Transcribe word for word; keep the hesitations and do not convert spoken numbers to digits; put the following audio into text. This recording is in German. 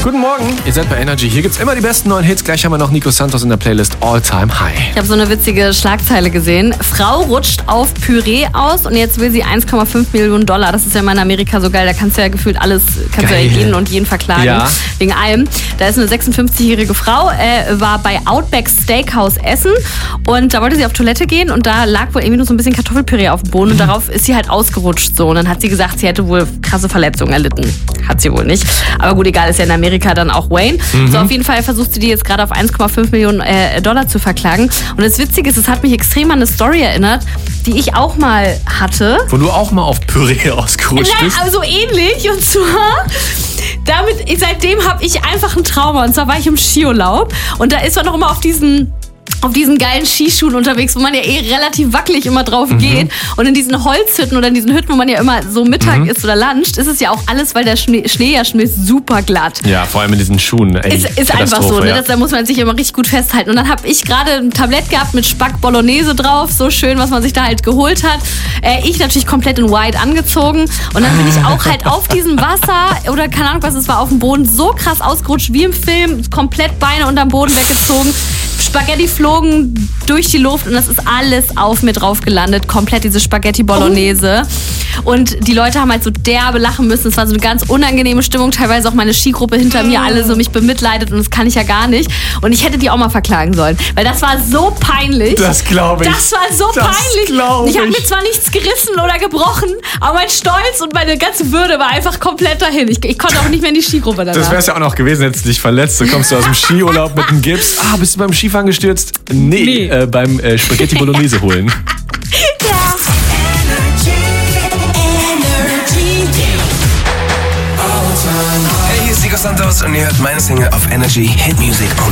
Guten Morgen, ihr seid bei Energy. Hier gibt's immer die besten neuen Hits. Gleich haben wir noch Nico Santos in der Playlist All Time High. Ich habe so eine witzige Schlagzeile gesehen. Frau rutscht auf Püree aus und jetzt will sie eins Komma fünf Millionen Dollar. Das ist ja mal in Amerika so geil. Da kannst du ja gefühlt alles, kannst du ja jeden und jeden verklagen. Ja. Wegen allem. Da ist eine sechsundfünfzigjährige Frau, äh, war bei Outback Steakhouse essen und da wollte sie auf Toilette gehen und da lag wohl irgendwie nur so ein bisschen Kartoffelpüree auf dem Boden und darauf ist sie halt ausgerutscht so. Und dann hat sie gesagt, sie hätte wohl krasse Verletzungen erlitten. Hat sie wohl nicht. Aber gut, egal, ist ja in Amerika dann auch Wayne. Mhm. So, auf jeden Fall versucht sie die jetzt gerade auf eins Komma fünf Millionen äh, Dollar zu verklagen. Und das Witzige ist, es hat mich extrem an eine Story erinnert, die ich auch mal hatte. Wo du auch mal auf Püree ausgerutscht Nein, bist. also ähnlich. Und zwar, damit, seitdem habe ich einfach ein Trauma. Und zwar war ich im Skiurlaub und da ist man noch immer auf diesen... auf diesen geilen Skischuhen unterwegs, wo man ja eh relativ wackelig immer drauf mhm. geht. Und in diesen Holzhütten oder in diesen Hütten, wo man ja immer so Mittag mhm. isst oder luncht, ist es ja auch alles, weil der Schnee, Schnee ja schon ist super glatt. Ja, vor allem in diesen Schuhen. Ey, ist ist einfach so, ne? Ja. Das, da muss man sich immer richtig gut festhalten. Und dann habe ich gerade ein Tablett gehabt mit Spack Bolognese drauf, so schön, was man sich da halt geholt hat. Äh, ich natürlich komplett in White angezogen. Und dann bin ich auch halt auf diesem Wasser oder keine Ahnung was es war, auf dem Boden so krass ausgerutscht wie im Film, komplett Beine unterm Boden weggezogen. Spaghetti flogen durch die Luft und das ist alles auf mir drauf gelandet. Komplett diese Spaghetti Bolognese. Oh. Und die Leute haben halt so derbe lachen müssen. Es war so eine ganz unangenehme Stimmung. Teilweise auch meine Skigruppe hinter mir, alle so mich bemitleidet und das kann ich ja gar nicht. Und ich hätte die auch mal verklagen sollen. Weil das war so peinlich. Das glaube ich. Das war so das peinlich. Ich, ich habe mir zwar nichts gerissen oder gebrochen, aber mein Stolz und meine ganze Würde war einfach komplett dahin. Ich, ich konnte auch nicht mehr in die Skigruppe danach. Das wär's ja auch noch gewesen, hättest du dich verletzt. Du kommst du aus dem Skiurlaub mit einem Gips. Ah, bist du beim Skifahren gestürzt? Nee, nee. Äh, beim äh, Spaghetti Bolognese holen. Ja. Hey, hier ist Nico Santos und ihr hört meine Single auf Energy Hit Music Only.